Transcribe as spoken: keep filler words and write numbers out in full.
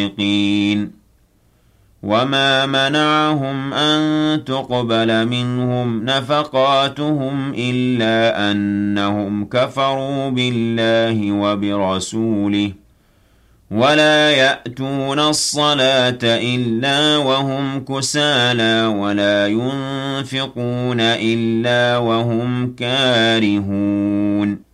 وما منعهم أن تقبل منهم نفقاتهم إلا أنهم كفروا بالله وبرسوله ولا يأتون الصلاة إلا وهم كسالى ولا ينفقون إلا وهم كارهون